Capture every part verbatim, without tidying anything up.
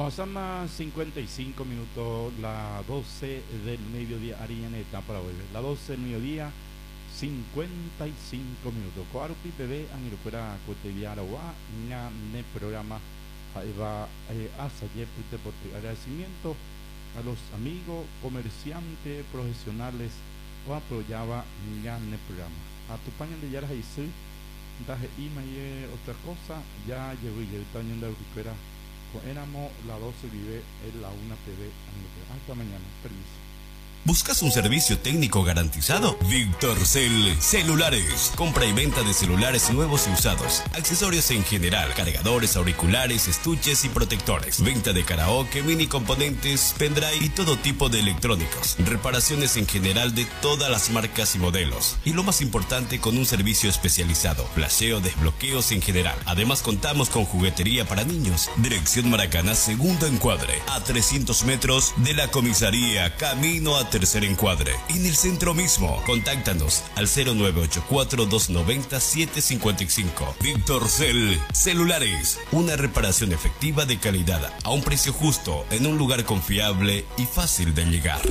Pasan las cincuenta y cinco minutos, la doce del mediodía, Arianeta para hoy. La doce del mediodía, cincuenta y cinco minutos. Coarupi bebé, Anirupera, Coteviarawa, Ñane programa, Jaiba, Asaye, por agradecimiento a los amigos, comerciantes, profesionales, o apoyaba Ñane programa. A tu paño de Yara Jaisu, Daje Ima y otra cosa, ya llegó y el taño de Recupera. Éramos la doce vive en la una T V. Hasta mañana, permiso. ¿Buscas un servicio técnico garantizado? VictorCell Celulares. Compra y venta de celulares nuevos y usados. Accesorios en general. Cargadores, auriculares, estuches y protectores. Venta de karaoke, mini componentes, pendrive y todo tipo de electrónicos. Reparaciones en general de todas las marcas y modelos. Y lo más importante, con un servicio especializado. Flasheo, desbloqueos en general. Además contamos con juguetería para niños. Dirección Maracaná, segundo encuadre. A trescientos metros de la comisaría. Camino a tercer encuadre, en el centro mismo. Contáctanos al cero nueve ocho cuatro, dos nueve cero, siete cinco cinco. VictorCell Celulares, una reparación efectiva de calidad a un precio justo, en un lugar confiable y fácil de llegar.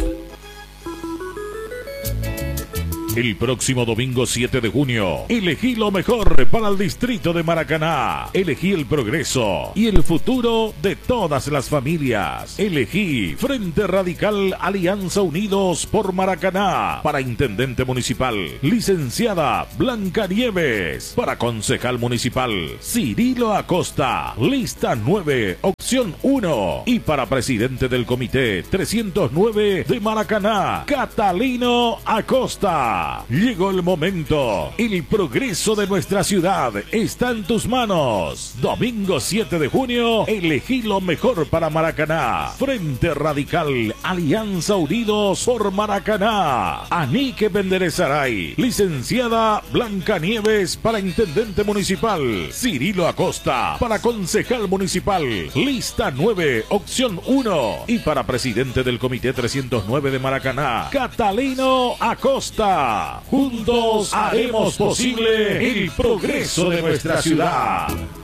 El próximo domingo siete de junio, elegí lo mejor para el distrito de Maracaná. Elegí el progreso y el futuro de todas las familias. Elegí Frente Radical Alianza Unidos por Maracaná. Para intendente municipal, licenciada Blanca Nieves. Para concejal municipal, Cirilo Acosta. Lista nueve, opción uno. Y para presidente del comité trescientos nueve de Maracaná, Catalino Acosta. Llegó el momento. El progreso de nuestra ciudad está en tus manos. Domingo siete de junio, elegí lo mejor para Maracaná. Frente Radical Alianza Unidos por Maracaná. Anique Benderezaray. Licenciada Blanca Nieves para intendente municipal. Cirilo Acosta para concejal municipal. Lista nueve, opción uno. Y para presidente del comité trescientos nueve de Maracaná, Catalino Acosta. Juntos haremos posible el progreso de nuestra ciudad.